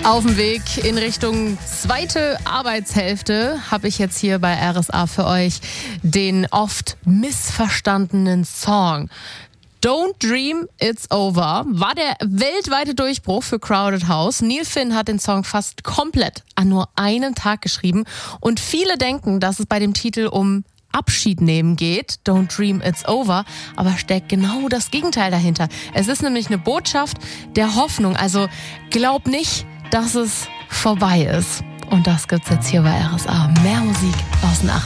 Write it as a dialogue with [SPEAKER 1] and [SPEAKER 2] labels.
[SPEAKER 1] Auf dem Weg in Richtung zweite Arbeitshälfte habe ich jetzt hier bei RSA für euch den oft missverstandenen Song. Don't Dream It's Over war der weltweite Durchbruch für Crowded House. Neil Finn hat den Song fast komplett an nur einem Tag geschrieben und viele denken, dass es bei dem Titel um Abschied nehmen geht, Don't Dream It's Over, aber steckt genau das Gegenteil dahinter. Es ist nämlich eine Botschaft der Hoffnung, also glaub nicht, dass es vorbei ist. Und das gibt's jetzt hier bei RSA. Mehr Musik aus den 80ern.